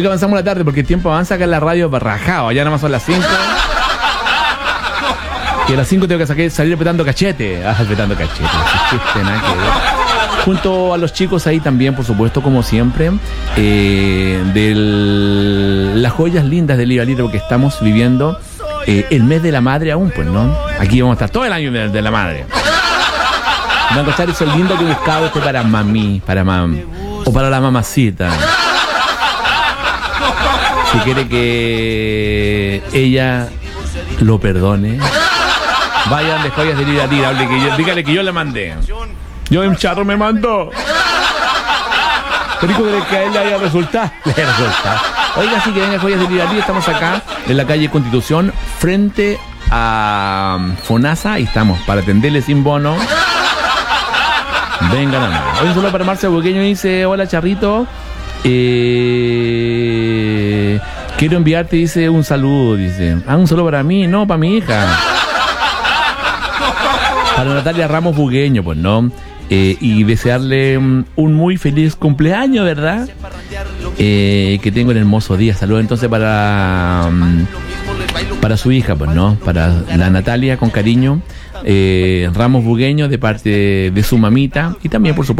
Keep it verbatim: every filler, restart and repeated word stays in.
Oiga, avanzamos la tarde porque el tiempo avanza acá en la radio barrajado. Ya nada más son las cinco. Y a las cinco tengo que sacar, salir apretando cachete. Ah, apretando cachete. Chiste, nada que ver. Junto a los chicos ahí también, por supuesto, como siempre, eh, de las joyas lindas del Liga Libre, porque estamos viviendo eh, el mes de la madre aún, pues, ¿no? Aquí vamos a estar todo el año de, de la madre. Van a encontrar eso lindo que he buscado este para mami, para mam, o para la mamacita. Si quiere que ella lo perdone, vayan de joyas de Liga Libre, hable que yo, dígale que yo le mandé. Yo un charro me mandó. Pero dijo que a él le haya resultado. Le haya resultado. Oiga, sí que venga joyas de Liga Libre. Estamos acá en la calle Constitución, frente a FONASA. Y estamos para atenderle sin bono. Vengan a nada. Hoy un saludo para Marcia Buqueño. Dice: hola, Charrito. Eh, quiero enviarte, dice, un saludo. Dice: ah, un saludo para mí, no, para mi hija. Para Natalia Ramos Bugueño, pues, ¿no? Eh, y desearle um, un muy feliz cumpleaños, ¿verdad? Eh, que tenga un hermoso día. Saludos entonces para um, para su hija, pues, ¿no? Para la Natalia, con cariño. Eh, Ramos Bugueño, de parte de su mamita. Y también, por supuesto,